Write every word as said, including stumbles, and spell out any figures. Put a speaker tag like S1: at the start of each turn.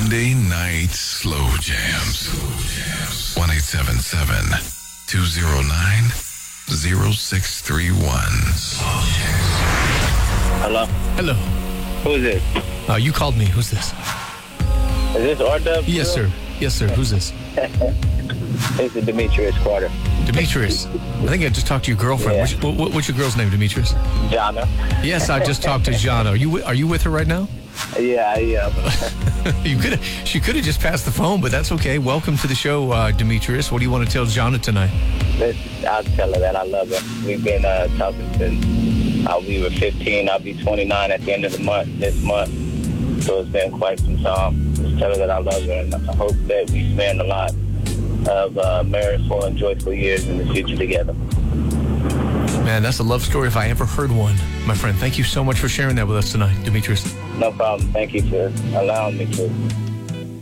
S1: Monday Night Slow Jams. one eight seven seven, two oh nine, oh six three one.
S2: Hello?
S3: Hello.
S2: Who is this?
S3: Uh, you called me. Who's this?
S2: Is this R W?
S3: Yes, sir. Yes, sir. Who's this?
S2: This is Demetrius Carter.
S3: Demetrius. I think I just talked to your girlfriend.
S2: Yeah.
S3: What's, what, what's your girl's name, Demetrius?
S2: Jana.
S3: Yes, I just talked to Jana. Are you wi- are you with her right now?
S2: Yeah, yeah.
S3: You could she could have just passed the phone, but that's okay. Welcome to the show, uh, Demetrius. What do you want to tell Jana tonight?
S2: Let's, I'll tell her that I love her. We've been uh, talking since uh, we were fifteen. I'll be twenty-nine at the end of the month, this month. So it's been quite some time. Just tell her that I love her, and I hope that we spend a lot of uh, marriageful and joyful years in the future together.
S3: Man, that's a love story if I ever heard one. My friend, thank you so much for sharing that with us tonight, Demetrius.
S2: No problem. Thank you for allowing me to.